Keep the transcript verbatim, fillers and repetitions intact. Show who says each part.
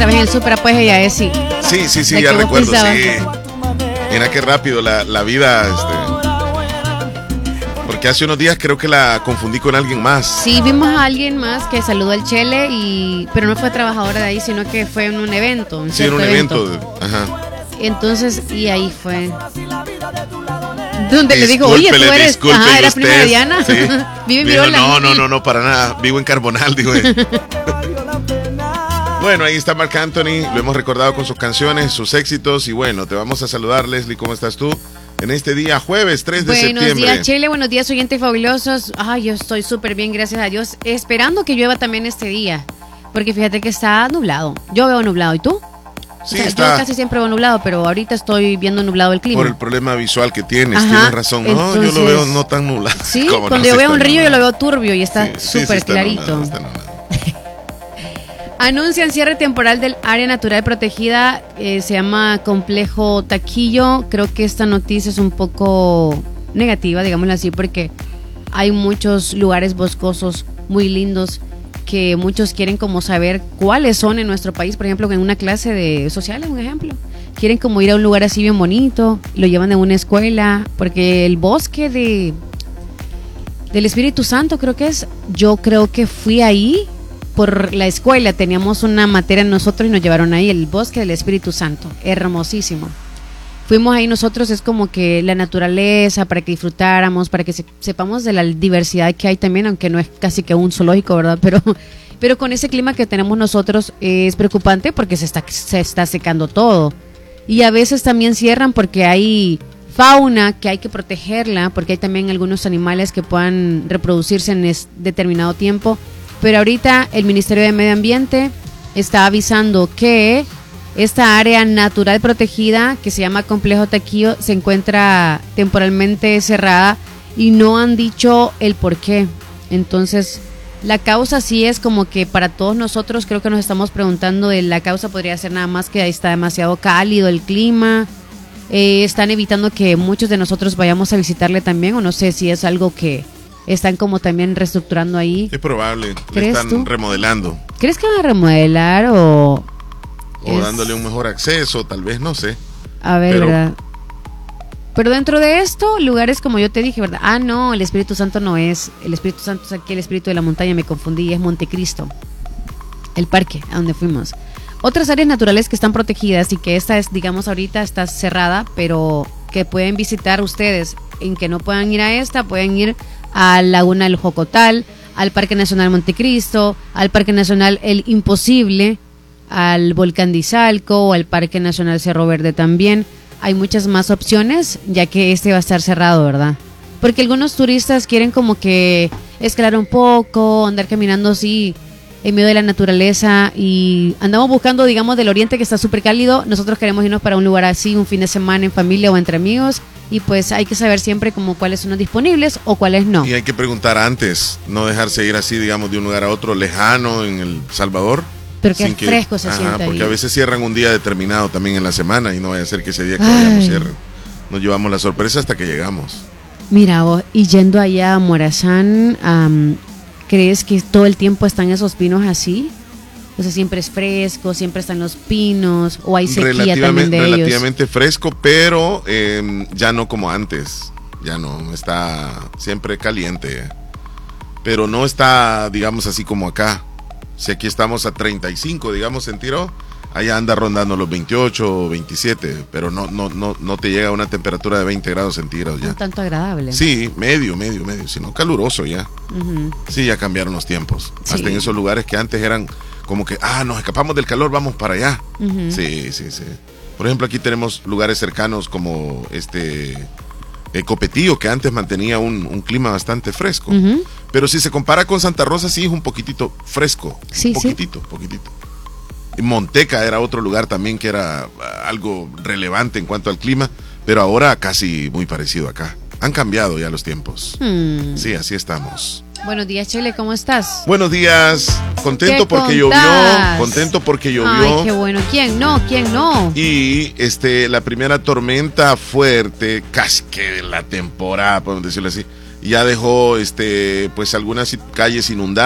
Speaker 1: trabajé en el súper, pues ella es sí.
Speaker 2: Sí, sí, sí, ya recuerdo, sí. Mira qué rápido la, la vida, este. Porque hace unos días creo que la confundí con alguien más.
Speaker 1: Sí, vimos a alguien más que saludó al Chele, y pero no fue trabajadora de ahí, sino que fue en un evento. En
Speaker 2: sí, en un evento.
Speaker 1: evento.
Speaker 2: Ajá.
Speaker 1: Entonces, y ahí fue. Donde
Speaker 2: Discúlpele,
Speaker 1: le digo, oye, tú eres,
Speaker 2: ajá,
Speaker 1: ¿eras prima de Diana?
Speaker 2: Sí.
Speaker 1: Vive en
Speaker 2: Dijo,
Speaker 1: Mirola.
Speaker 2: no, no, no, no, para nada. Vivo en Carbonal, digo. Bueno, ahí está Marc Anthony, lo hemos recordado con sus canciones, sus éxitos, y bueno, te vamos a saludar, Leslie, ¿cómo estás tú? En este día, jueves tres de septiembre.
Speaker 1: Buenos días, Chele, buenos días, oyentes fabulosos. Ay, yo estoy súper bien, gracias a Dios, esperando que llueva también este día, porque fíjate que está nublado. Yo veo nublado, ¿y tú?
Speaker 2: Sí,
Speaker 1: o sea,
Speaker 2: está.
Speaker 1: Yo casi siempre veo nublado, pero ahorita estoy viendo nublado el clima.
Speaker 2: Por el problema visual que tienes,
Speaker 1: Ajá,
Speaker 2: tienes razón. No,
Speaker 1: entonces,
Speaker 2: yo lo veo no tan nublado.
Speaker 1: Sí,
Speaker 2: cuando
Speaker 1: no,
Speaker 2: yo
Speaker 1: sí
Speaker 2: veo un
Speaker 1: río
Speaker 2: nublado.
Speaker 1: yo lo veo turbio y está súper
Speaker 2: sí, sí, sí, está
Speaker 1: clarito.
Speaker 2: Nublado, está nublado.
Speaker 1: Anuncian cierre temporal del área natural protegida, eh, se llama Complejo Taquillo. Creo que esta noticia es un poco negativa, digámoslo así, porque hay muchos lugares boscosos muy lindos que muchos quieren como saber cuáles son en nuestro país. Por ejemplo, en una clase de sociales, un ejemplo, quieren como ir a un lugar así bien bonito, lo llevan a una escuela, porque el bosque de del Espíritu Santo, creo que es, yo creo que fui ahí por la escuela, teníamos una materia nosotros y nos llevaron ahí, el bosque del Espíritu Santo, hermosísimo. Fuimos ahí nosotros, es como que la naturaleza, para que disfrutáramos, para que se, sepamos de la diversidad que hay también, aunque no es casi que un zoológico, ¿verdad? Pero, pero con ese clima que tenemos nosotros es preocupante porque se está, se está secando todo. Y a veces también cierran porque hay fauna que hay que protegerla, porque hay también algunos animales que puedan reproducirse en es, determinado tiempo. Pero ahorita el Ministerio de Medio Ambiente está avisando que esta área natural protegida, que se llama Complejo Taquillo, se encuentra temporalmente cerrada y no han dicho el por qué. Entonces, la causa sí es como que para todos nosotros creo que nos estamos preguntando de la causa podría ser nada más que ahí está demasiado cálido el clima. Eh, están evitando que muchos de nosotros vayamos a visitarle también, o no sé si es algo que están como también reestructurando ahí.
Speaker 2: Es probable, le
Speaker 1: ¿Crees
Speaker 2: están
Speaker 1: tú?
Speaker 2: remodelando.
Speaker 1: ¿Crees que van a remodelar o...?
Speaker 2: O
Speaker 1: es...
Speaker 2: dándole un mejor acceso, tal vez, no sé.
Speaker 1: A ver,
Speaker 2: Pero...
Speaker 1: ¿verdad? Pero dentro de esto, lugares como yo te dije, ¿verdad? Ah, no, el Espíritu Santo no es. El Espíritu Santo es aquí, el Espíritu de la Montaña, me confundí, es Montecristo. El parque, a donde fuimos. Otras áreas naturales que están protegidas y que esta es, digamos, ahorita está cerrada, pero que pueden visitar ustedes, en que no puedan ir a esta, pueden ir a Laguna del Jocotal, al Parque Nacional Montecristo, al Parque Nacional El Imposible, al Volcán de Izalco o al Parque Nacional Cerro Verde también. Hay muchas más opciones, ya que este va a estar cerrado, ¿verdad? Porque algunos turistas quieren como que escalar un poco, andar caminando así en medio de la naturaleza, y andamos buscando, digamos, del oriente que está súper cálido. Nosotros queremos irnos para un lugar así, un fin de semana en familia o entre amigos, y pues hay que saber siempre como cuáles son los disponibles o cuáles no.
Speaker 2: Y hay que preguntar antes, no dejarse ir así, digamos, de un lugar a otro lejano en El Salvador.
Speaker 1: Pero que fresco se siente ahí.
Speaker 2: Porque a veces cierran un día determinado también en la semana y no vaya a ser que ese día que vayamos cierren. Nos llevamos la sorpresa hasta que llegamos.
Speaker 1: Mira vos, y yendo allá a Morazán, um, ¿crees que todo el tiempo están esos pinos así? O sea, siempre es fresco, siempre están los pinos, o hay sequía también de ellos.
Speaker 2: Relativamente fresco, pero eh, ya no como antes. Ya no, está siempre caliente. Pero no está, digamos, así como acá. Si aquí estamos a treinta y cinco, digamos, en Tiro, allá anda rondando los veintiocho o veintisiete, pero no, no, no, no te llega a una temperatura de veinte grados centígrados ya.
Speaker 1: Un tanto agradable.
Speaker 2: Sí, medio, medio, medio, sino caluroso ya. Uh-huh. Sí, ya cambiaron los tiempos. Sí. Hasta en esos lugares que antes eran como que, ah, nos escapamos del calor, vamos para allá. Uh-huh. Sí, sí, sí. Por ejemplo, aquí tenemos lugares cercanos como este... Eh, Copetillo, que antes mantenía un, un clima bastante fresco. Uh-huh. Pero si se compara con Santa Rosa, sí es un poquitito fresco.
Speaker 1: Sí,
Speaker 2: un poquitito,
Speaker 1: sí.
Speaker 2: poquitito. Y Monteca era otro lugar también que era algo relevante en cuanto al clima, pero ahora casi muy parecido acá. Han cambiado ya los tiempos. Hmm. Sí, así estamos.
Speaker 1: Buenos días, Chele, ¿cómo estás?
Speaker 2: Buenos días, contento porque
Speaker 1: contás?
Speaker 2: llovió, contento porque llovió.
Speaker 1: Ay, qué bueno, ¿quién no? ¿Quién no?
Speaker 2: Y este, la primera tormenta fuerte, casi que de la temporada, podemos decirlo así, ya dejó este, pues algunas calles inundadas.